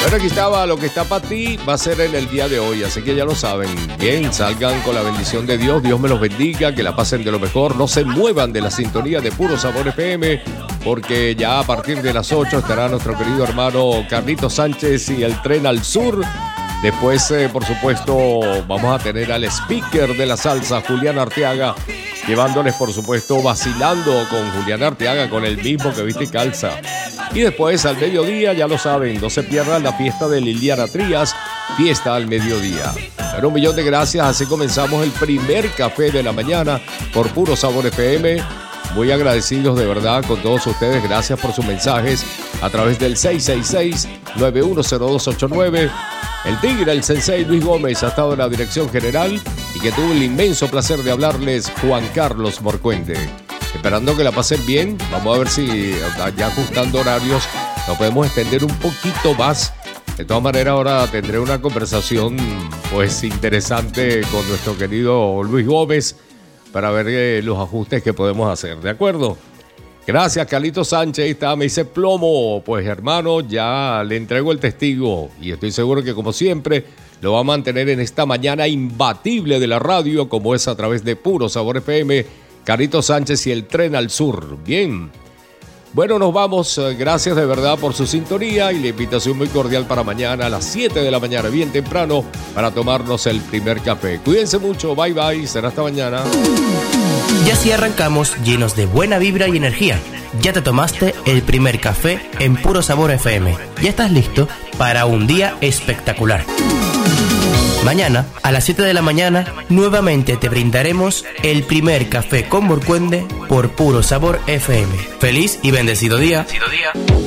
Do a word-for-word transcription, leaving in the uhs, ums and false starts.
Bueno, aquí estaba, lo que está para ti va a ser en el día de hoy, así que ya lo saben. Bien, salgan con la bendición de Dios, Dios me los bendiga, que la pasen de lo mejor, no se muevan de la sintonía de Puro Sabor F M, porque ya a partir de las ocho estará nuestro querido hermano Carlitos Sánchez y el Tren al Sur. Después, eh, por supuesto, vamos a tener al speaker de la salsa, Julián Arteaga, llevándoles, por supuesto, vacilando con Julián Arteaga, con el mismo que viste y calza. Y después, al mediodía, ya lo saben, no se pierdan la fiesta de Liliana Trías, fiesta al mediodía. Bueno, un millón de gracias, así comenzamos el primer café de la mañana por Puro Sabor F M. Muy agradecidos de verdad con todos ustedes, gracias por sus mensajes a través del seis seis seis, nueve uno cero dos ocho nueve. El Tigre, el Sensei Luis Gómez ha estado en la dirección general y que tuvo el inmenso placer de hablarles Juan Carlos Morcuende. Esperando que la pasen bien, vamos a ver si ya ajustando horarios nos podemos extender un poquito más. De todas maneras, ahora tendré una conversación pues interesante con nuestro querido Luis Gómez para ver eh, los ajustes que podemos hacer, ¿de acuerdo? Gracias, Carlitos Sánchez. Ahí está, me dice Plomo. Pues hermano, ya le entrego el testigo y estoy seguro que como siempre lo va a mantener en esta mañana imbatible de la radio, como es a través de Puro Sabor F M, Carlitos Sánchez y el Tren al Sur. Bien. Bueno, nos vamos. Gracias de verdad por su sintonía y la invitación muy cordial para mañana a las siete de la mañana, bien temprano, para tomarnos el primer café. Cuídense mucho. Bye, bye. Será hasta mañana. Y así arrancamos llenos de buena vibra y energía. Ya te tomaste el primer café en Puro Sabor F M. Ya estás listo para un día espectacular. Mañana, a las siete de la mañana, nuevamente te brindaremos el primer café con Morcuende por Puro Sabor F M. Feliz y bendecido día. Bendecido día.